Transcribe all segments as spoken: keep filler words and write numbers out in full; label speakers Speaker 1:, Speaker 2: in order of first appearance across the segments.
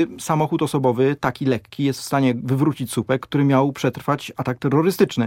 Speaker 1: Samochód osobowy, taki lekki, jest w stanie wywrócić słupek, który miał przetrwać atak terrorystyczny.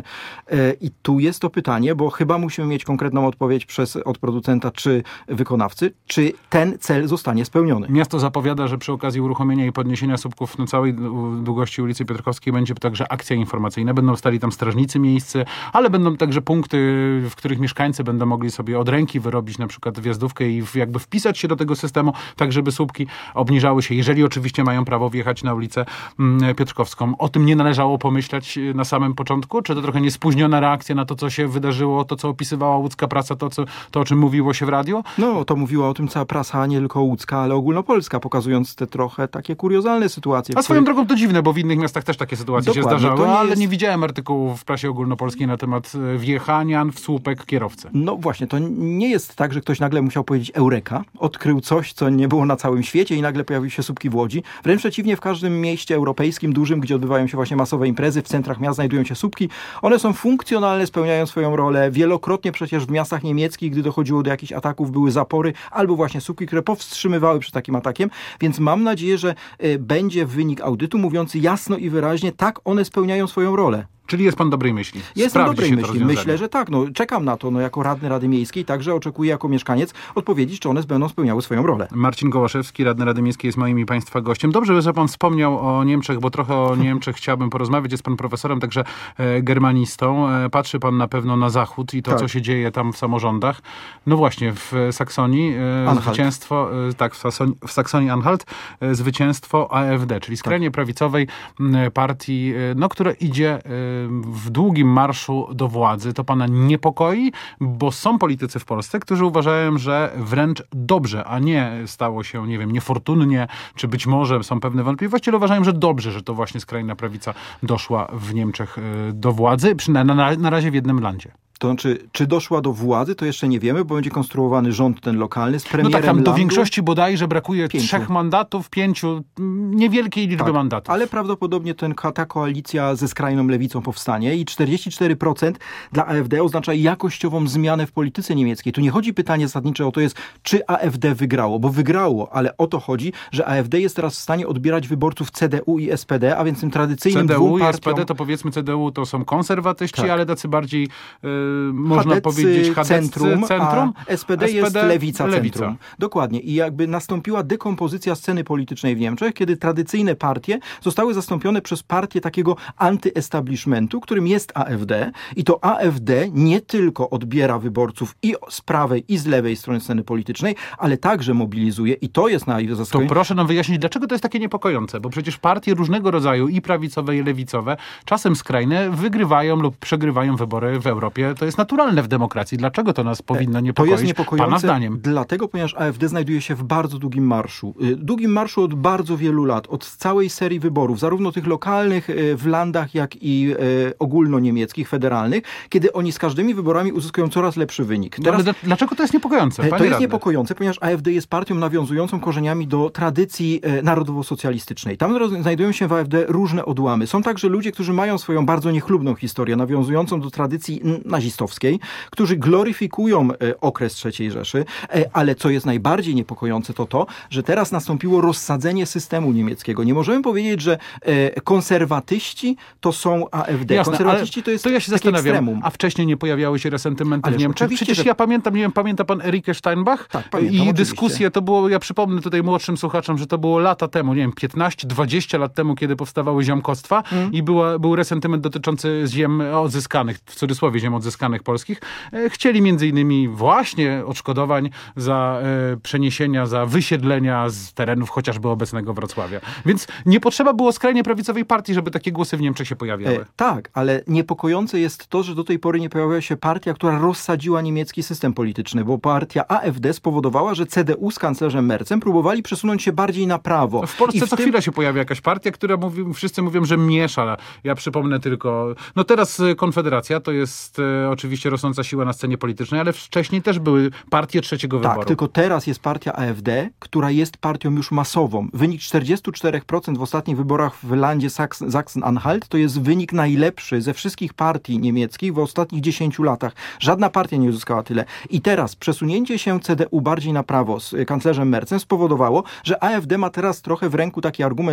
Speaker 1: I tu jest to pytanie, bo chyba musimy mieć konkretną odpowiedź przez, od producenta czy wykonawcy, czy ten cel zostanie spełniony.
Speaker 2: Miasto zapowiada, że przy okazji uruchomienia i podniesienia słupków na całej długości ulicy Piotrkowskiej będzie także akcja informacyjna. Będą stali tam strażnicy miejscy, ale będą także punkty, w których mieszkańcy będą mogli sobie od ręki wyrobić na przykład wjazdówkę i jakby wpisać się do tego systemu, tak żeby słupki obniżały się, jeżeli oczywiście mają prawo wjechać na ulicę Piotrkowską. O tym nie należało pomyśleć na samym początku? Czy to trochę niespóźniona reakcja na to, co się wydarzyło, to, co opisywała łódzka prasa, to, co, to o czym mówiło się w radiu?
Speaker 1: No, to mówiła o tym cała prasa, nie tylko łódzka, ale ogólnopolska, pokazując te trochę takie kuriozalne sytuacje.
Speaker 2: A swoją których... drogą to dziwne, bo w innych miastach też takie sytuacje
Speaker 1: Dokładnie,
Speaker 2: się zdarzały,
Speaker 1: nie
Speaker 2: ale
Speaker 1: jest...
Speaker 2: nie widziałem artykułów w prasie ogólnopolskiej na temat wjechania w słupek kierowcy.
Speaker 1: No właśnie, to nie jest tak, że ktoś nagle musiał powiedzieć eureka, odkrył coś, co nie było na całym świecie i nagle pojawiły się słupki w Łodzi. Wręcz przeciwnie, w każdym mieście europejskim, dużym, gdzie odbywają się właśnie masowe imprezy, w centrach miast znajdują się słupki. One są funkcjonalne, spełniają swoją rolę. Wielokrotnie przecież w miastach niemieckich, gdy dochodziło do jakichś ataków, były zapory albo właśnie słupki, które powstrzymywały przed takim atakiem. Więc mam nadzieję, że y, będzie wynik audytu mówiący jasno i wyraźnie, tak, one spełniają swoją rolę.
Speaker 2: Czyli jest pan dobrej myśli?
Speaker 1: Jestem dobrej myśli. Myślę, że tak. No, czekam na to. No, jako radny Rady Miejskiej także oczekuję jako mieszkaniec odpowiedzieć, czy one będą spełniały swoją rolę.
Speaker 2: Marcin Gołaszewski, radny Rady Miejskiej, jest moim i państwa gościem. Dobrze, że pan wspomniał o Niemczech, bo trochę o Niemczech chciałbym porozmawiać. Jest pan profesorem, także e, germanistą. E, patrzy pan na pewno na zachód i to, tak. co się dzieje tam w samorządach. No właśnie, w Saksonii e, zwycięstwo, e, tak, w, Saksonii, w Saksonii-Anhalt e, zwycięstwo A F D, czyli skrajnie tak. prawicowej m, partii, e, no, która idzie e, w długim marszu do władzy. To pana niepokoi, bo są politycy w Polsce, którzy uważają, że wręcz dobrze, a nie stało się, nie wiem, niefortunnie, czy być może są pewne wątpliwości, ale uważają, że dobrze, że to właśnie skrajna prawica doszła w Niemczech do władzy, przynajmniej na, na razie w jednym landzie.
Speaker 1: To znaczy, czy doszła do władzy, to jeszcze nie wiemy, bo będzie konstruowany rząd ten lokalny z premierem
Speaker 2: No tak, tam
Speaker 1: landu.
Speaker 2: do większości bodajże brakuje
Speaker 1: pięciu.
Speaker 2: trzech mandatów, pięciu, niewielkiej liczby
Speaker 1: tak,
Speaker 2: mandatów.
Speaker 1: Ale prawdopodobnie ten, ta koalicja ze skrajną lewicą powstanie i czterdzieści cztery procent dla A F D oznacza jakościową zmianę w polityce niemieckiej. Tu nie chodzi pytanie zasadnicze o to jest, czy A F D wygrało, bo wygrało, ale o to chodzi, że A F D jest teraz w stanie odbierać wyborców C D U i S P D, a więc tym tradycyjnym
Speaker 2: C D U
Speaker 1: dwóm
Speaker 2: i
Speaker 1: partiom...
Speaker 2: S P D to powiedzmy C D U to są konserwatyści,
Speaker 1: tak.
Speaker 2: ale tacy bardziej yy, można
Speaker 1: Chadecy,
Speaker 2: powiedzieć chadecy,
Speaker 1: centrum,
Speaker 2: centrum,
Speaker 1: a S P D, S P D jest lewica,
Speaker 2: lewica
Speaker 1: centrum. Dokładnie. I jakby nastąpiła dekompozycja sceny politycznej w Niemczech, kiedy tradycyjne partie zostały zastąpione przez partię takiego antyestablishmentu, którym jest A F D. I to A F D nie tylko odbiera wyborców i z prawej, i z lewej strony sceny politycznej, ale także mobilizuje, i to jest najzaskakujące.
Speaker 2: To proszę nam wyjaśnić, dlaczego to jest takie niepokojące, bo przecież partie różnego rodzaju, i prawicowe, i lewicowe, czasem skrajne, wygrywają lub przegrywają wybory w Europie. To jest naturalne w demokracji. Dlaczego to nas powinno niepokoić?
Speaker 1: To jest niepokojące,
Speaker 2: pana zdaniem?
Speaker 1: Dlatego, ponieważ A F D znajduje się w bardzo długim marszu. Długim marszu od bardzo wielu lat, od całej serii wyborów, zarówno tych lokalnych w landach, jak i ogólnoniemieckich, federalnych, kiedy oni z każdymi wyborami uzyskują coraz lepszy wynik.
Speaker 2: Teraz, no, ale dlaczego to jest niepokojące?
Speaker 1: To jest
Speaker 2: radny?
Speaker 1: niepokojące, ponieważ A F D jest partią nawiązującą korzeniami do tradycji narodowo-socjalistycznej. Tam znajdują się w A F D różne odłamy. Są także ludzie, którzy mają swoją bardzo niechlubną historię, nawiązującą do tradycji nazistowskiej, którzy gloryfikują okres trzeciej Rzeszy, ale co jest najbardziej niepokojące, to to, że teraz nastąpiło rozsadzenie systemu niemieckiego. Nie możemy powiedzieć, że konserwatyści to są A F D.
Speaker 2: Jasne,
Speaker 1: konserwatyści to jest
Speaker 2: to ja się zastanawiam,
Speaker 1: ekstremum.
Speaker 2: A wcześniej nie pojawiały się resentymenty
Speaker 1: Ależ
Speaker 2: w Niemczech? Przecież
Speaker 1: że...
Speaker 2: ja pamiętam, nie wiem, pamięta pan Erike Steinbach?
Speaker 1: Tak, pamiętam,
Speaker 2: I
Speaker 1: oczywiście.
Speaker 2: dyskusje, to było, ja przypomnę tutaj młodszym słuchaczom, że to było lata temu, nie wiem, piętnaście dwadzieścia lat temu, kiedy powstawały ziomkostwa mm. i była, był resentyment dotyczący ziem odzyskanych, w cudzysłowie ziem odzyskanych polskich. Chcieli między innymi właśnie odszkodowań za e, przeniesienia, za wysiedlenia z terenów chociażby obecnego Wrocławia. Więc nie potrzeba było skrajnie prawicowej partii, żeby takie głosy w Niemczech się pojawiały.
Speaker 1: E, tak, ale niepokojące jest to, że do tej pory nie pojawiła się partia, która rozsadziła niemiecki system polityczny, bo partia A F D spowodowała, że C D U z kanclerzem Merzem próbowali przesunąć się bardziej na prawo.
Speaker 2: W Polsce
Speaker 1: w
Speaker 2: co
Speaker 1: tym...
Speaker 2: chwila się pojawia jakaś partia, która mówi, wszyscy mówią, że miesza. Ja przypomnę tylko, no teraz Konfederacja to jest e, oczywiście rosnąca siła na scenie politycznej, ale wcześniej też były partie trzeciego wyboru.
Speaker 1: Tak, tylko teraz jest partia A F D, która jest partią już masową. Wynik czterdzieści cztery procent w ostatnich wyborach w landzie Sachsen, Sachsen-Anhalt to jest wynik najlepszy ze wszystkich partii niemieckich w ostatnich dziesięciu latach. Żadna partia nie uzyskała tyle. I teraz przesunięcie się C D U bardziej na prawo z kanclerzem Merzem spowodowało, że A F D ma teraz trochę w ręku taki argument,